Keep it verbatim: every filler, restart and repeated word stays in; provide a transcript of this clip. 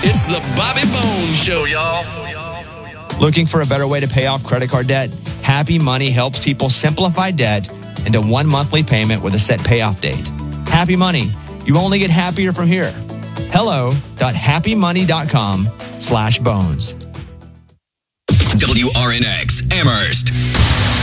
It's the Bobby Bones Show, y'all. Looking for a better way to pay off credit card debt? Happy Money helps people simplify debt into one monthly payment with a set payoff date. Happy Money. You only get happier from here. Hello.happymoney.com slash bones. W R N X Amherst.